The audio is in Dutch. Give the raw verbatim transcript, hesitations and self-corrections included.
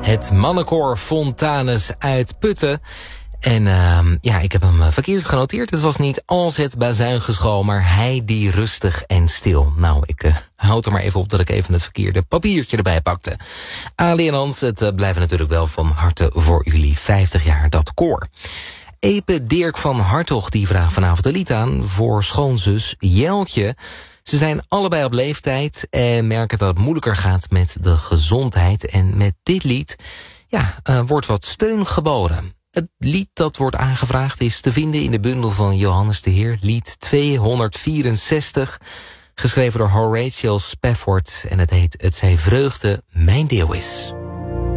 Het mannenkoor Fontanus uit Putten. En uh, ja, ik heb hem verkeerd genoteerd. Het was niet als het bazuingeschal, maar hij die rustig en stil. Nou, ik uh, houd er maar even op dat ik even het verkeerde papiertje erbij pakte. Ali en Hans, het uh, blijven natuurlijk wel van harte voor jullie vijftig jaar dat koor. Epe Dirk van Hartog die vraagt vanavond een lied aan voor schoonzus Jeltje. Ze zijn allebei op leeftijd en merken dat het moeilijker gaat met de gezondheid. En met dit lied ja, uh, wordt wat steun geboden. Het lied dat wordt aangevraagd is te vinden in de bundel van Johannes de Heer, lied tweehonderdvierenzestig, geschreven door Horatio Spafford. En het heet Het zij vreugde mijn deel is.